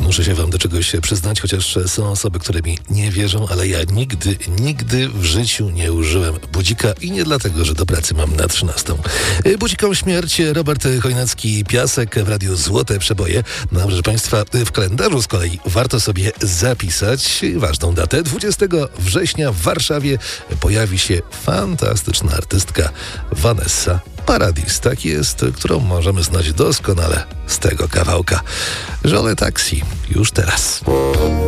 muszę się wam do czegoś przyznać, chociaż są osoby, które mi nie wierzą, ale ja nigdy w życiu nie użyłem budzika i nie dlatego, że do pracy mam na 13. Budziką śmierć, Robert Chojnacki-Piasek w Radiu Złote Przeboje. No, proszę państwa, w kalendarzu z kolei warto sobie zapisać ważną datę. 20 września w Warszawie pojawi się fantastyczna artystka Vanessa Paradis. Tak jest, którą możemy znać doskonale z tego kawałka. Żole taksi już teraz.